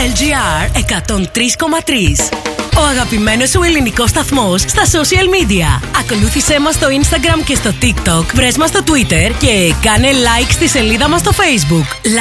LGR 103,3. Ο αγαπημένος σου ελληνικός σταθμός στα social media. Ακολούθησέ μας στο Instagram και στο TikTok. Βρες μας στο Twitter και κάνε like στη σελίδα μας στο Facebook.